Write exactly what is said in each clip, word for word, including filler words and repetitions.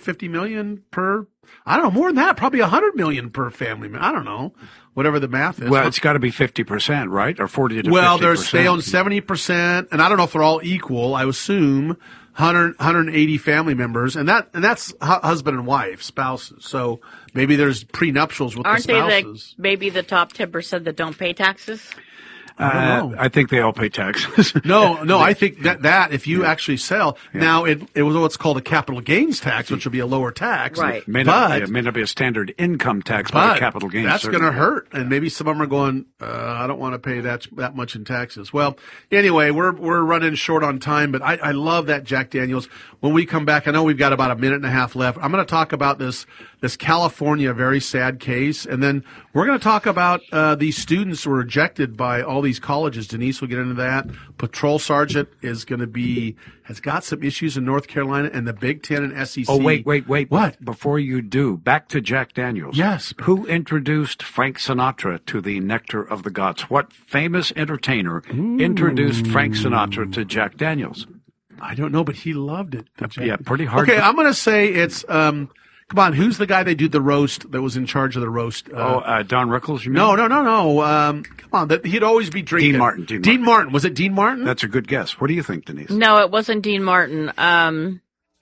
fifty million per, I don't know, more than that, probably one hundred million per family. I don't know, whatever the math is. Well, it's got to be fifty percent, right? Or forty to well, fifty percent. Well, they own seventy percent, and I don't know if they're all equal. I assume one hundred, one hundred eighty family members, and that and that's hu- husband and wife, spouses. So maybe there's prenuptials with Aren't the spouses. Aren't they the, maybe the top ten percent that don't pay taxes? I don't know. Uh, I think they all pay taxes. no, no, I think that, that if you yeah. actually sell, yeah. now it, it was what's called a capital gains tax, which will be a lower tax. Right. It may, but, not, it may not be a standard income tax, but, but a capital gains. That's going to hurt. And maybe some of them are going, uh, I don't want to pay that that much in taxes. Well, anyway, we're we're running short on time, but I, I love that Jack Daniels. When we come back, I know we've got about a minute and a half left. I'm going to talk about this this California very sad case, and then we're going to talk about uh, these students who were rejected by all these colleges. Denise will get into that. Patrol sergeant is going to be has got some issues in North Carolina, and the Big Ten and S E C. Oh, wait, wait, wait. What? Before you do, back to Jack Daniels. Yes. Who introduced Frank Sinatra to the Nectar of the Gods? What famous entertainer Ooh. introduced Frank Sinatra to Jack Daniels? I don't know, but he loved it. Yeah, pretty hard. Okay, to... I'm going to say it's, um, come on, who's the guy they did the roast that was in charge of the roast? Uh, oh, uh, Don Rickles, you mean? No, no, no, no. Um, come on, that, he'd always be drinking. Dean Martin. Dean, Dean Martin. Martin. Was it Dean Martin? That's a good guess. What do you think, Denise? No, it wasn't Dean Martin. Um,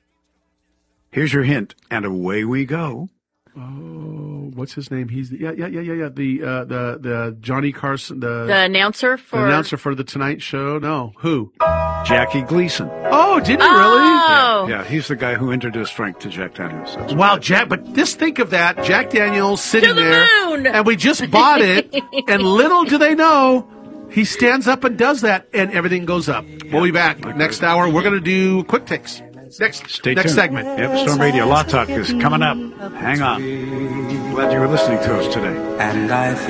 Here's your hint, and away we go. Oh, what's his name? He's the, yeah, yeah, yeah, yeah, yeah. The uh, the the Johnny Carson, the the announcer for the announcer for the Tonight Show. No, who? Jackie Gleason. Oh, did he oh. really? Yeah, yeah, he's the guy who introduced Frank to Jack Daniels. That's wow, Jack! But just think of that, Jack Daniels sitting to the there, moon! And we just bought it, and little do they know, he stands up and does that, and everything goes up. Yeah. We'll be back next hour. We're going to do quick takes. Next, Stay next tuned. segment. Yep, Storm Radio Law Talk is coming up. Hang on. Glad you were listening to us today. And I feel